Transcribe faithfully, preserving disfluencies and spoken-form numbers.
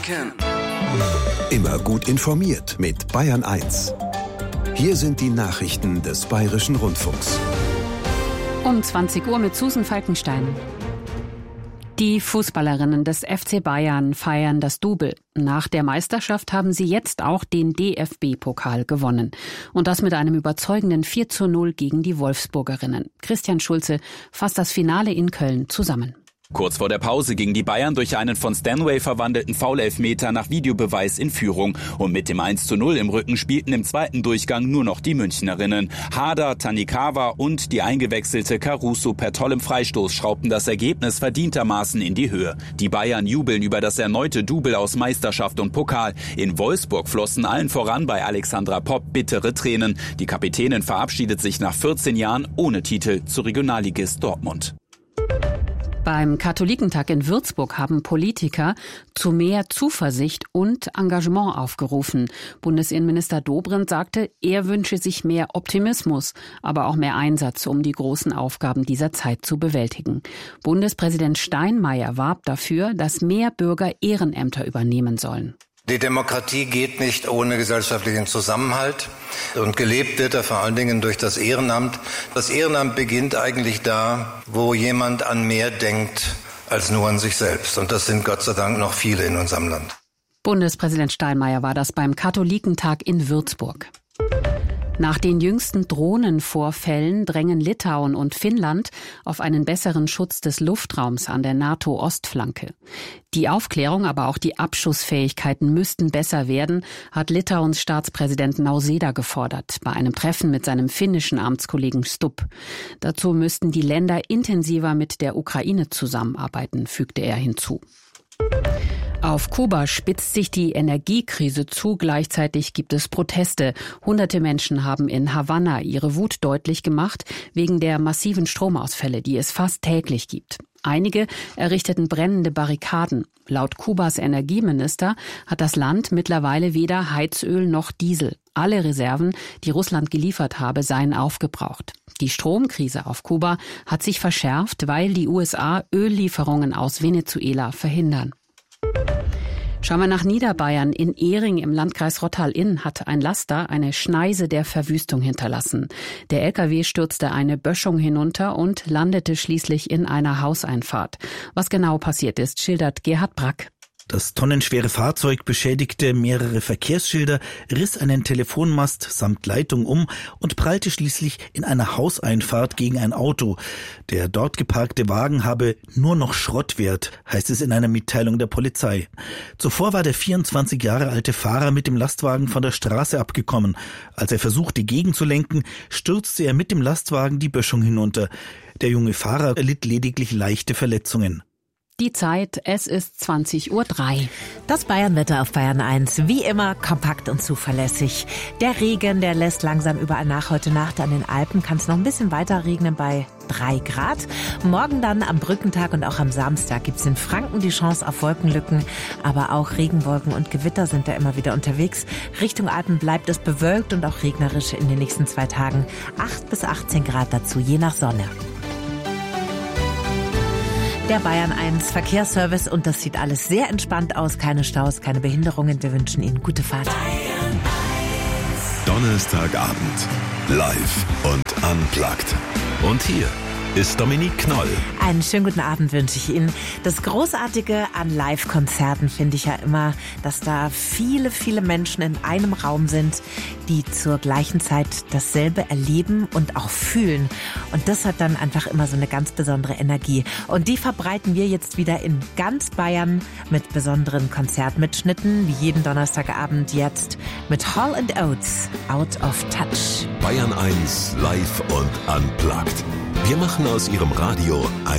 Wecken. Immer gut informiert mit Bayern eins. Hier sind die Nachrichten des Bayerischen Rundfunks. Um zwanzig Uhr mit Susan Falkenstein. Die Fußballerinnen des F C Bayern feiern das Double. Nach der Meisterschaft haben sie jetzt auch den D F B-Pokal gewonnen. Und das mit einem überzeugenden vier zu null gegen die Wolfsburgerinnen. Christian Schulze fasst das Finale in Köln zusammen. Kurz vor der Pause gingen die Bayern durch einen von Stanway verwandelten Foul-Elfmeter nach Videobeweis in Führung. Und mit dem eins zu null im Rücken spielten im zweiten Durchgang nur noch die Münchnerinnen. Harder, Tanikawa und die eingewechselte Caruso per tollem Freistoß schraubten das Ergebnis verdientermaßen in die Höhe. Die Bayern jubeln über das erneute Double aus Meisterschaft und Pokal. In Wolfsburg flossen allen voran bei Alexandra Popp bittere Tränen. Die Kapitänin verabschiedet sich nach vierzehn Jahren ohne Titel zu Regionalligist Dortmund. Beim Katholikentag in Würzburg haben Politiker zu mehr Zuversicht und Engagement aufgerufen. Bundesinnenminister Dobrindt sagte, er wünsche sich mehr Optimismus, aber auch mehr Einsatz, um die großen Aufgaben dieser Zeit zu bewältigen. Bundespräsident Steinmeier warb dafür, dass mehr Bürger Ehrenämter übernehmen sollen. Die Demokratie geht nicht ohne gesellschaftlichen Zusammenhalt und gelebt wird er vor allen Dingen durch das Ehrenamt. Das Ehrenamt beginnt eigentlich da, wo jemand an mehr denkt als nur an sich selbst. Und das sind Gott sei Dank noch viele in unserem Land. Bundespräsident Steinmeier war das beim Katholikentag in Würzburg. Nach den jüngsten Drohnenvorfällen drängen Litauen und Finnland auf einen besseren Schutz des Luftraums an der NATO-Ostflanke. Die Aufklärung, aber auch die Abschussfähigkeiten müssten besser werden, hat Litauens Staatspräsident Nausėda gefordert, bei einem Treffen mit seinem finnischen Amtskollegen Stubb. Dazu müssten die Länder intensiver mit der Ukraine zusammenarbeiten, fügte er hinzu. Auf Kuba spitzt sich die Energiekrise zu. Gleichzeitig gibt es Proteste. Hunderte Menschen haben in Havanna ihre Wut deutlich gemacht wegen der massiven Stromausfälle, die es fast täglich gibt. Einige errichteten brennende Barrikaden. Laut Kubas Energieminister hat das Land mittlerweile weder Heizöl noch Diesel. Alle Reserven, die Russland geliefert habe, seien aufgebraucht. Die Stromkrise auf Kuba hat sich verschärft, weil die U S A Öllieferungen aus Venezuela verhindern. Schauen wir nach Niederbayern. In Ehring im Landkreis Rottal-Inn hat ein Laster eine Schneise der Verwüstung hinterlassen. Der L K W stürzte eine Böschung hinunter und landete schließlich in einer Hauseinfahrt. Was genau passiert ist, schildert Gerhard Brack. Das tonnenschwere Fahrzeug beschädigte mehrere Verkehrsschilder, riss einen Telefonmast samt Leitung um und prallte schließlich in einer Hauseinfahrt gegen ein Auto. Der dort geparkte Wagen habe nur noch Schrottwert, heißt es in einer Mitteilung der Polizei. Zuvor war der vierundzwanzig Jahre alte Fahrer mit dem Lastwagen von der Straße abgekommen. Als er versuchte, gegenzulenken, stürzte er mit dem Lastwagen die Böschung hinunter. Der junge Fahrer erlitt lediglich leichte Verletzungen. Die Zeit, es ist zwanzig Uhr drei. Das Bayernwetter auf Bayern eins, wie immer kompakt und zuverlässig. Der Regen, der lässt langsam überall nach. Heute Nacht an den Alpen kann es noch ein bisschen weiter regnen bei drei Grad. Morgen dann am Brückentag und auch am Samstag gibt es in Franken die Chance auf Wolkenlücken. Aber auch Regenwolken und Gewitter sind da immer wieder unterwegs. Richtung Alpen bleibt es bewölkt und auch regnerisch in den nächsten zwei Tagen. acht bis achtzehn Grad dazu, je nach Sonne. Der Bayern eins Verkehrsservice und das sieht alles sehr entspannt aus. Keine Staus, keine Behinderungen. Wir wünschen Ihnen gute Fahrt. Donnerstagabend. Live und unplugged. Und hier ist Dominique Knoll. Einen schönen guten Abend wünsche ich Ihnen. Das Großartige an Live-Konzerten finde ich ja immer, dass da viele, viele Menschen in einem Raum sind, die zur gleichen Zeit dasselbe erleben und auch fühlen. Und das hat dann einfach immer so eine ganz besondere Energie. Und die verbreiten wir jetzt wieder in ganz Bayern mit besonderen Konzertmitschnitten, wie jeden Donnerstagabend jetzt mit Hall and Oates, Out of Touch. Bayern eins live und unplugged. Wir machen aus Ihrem Radio ein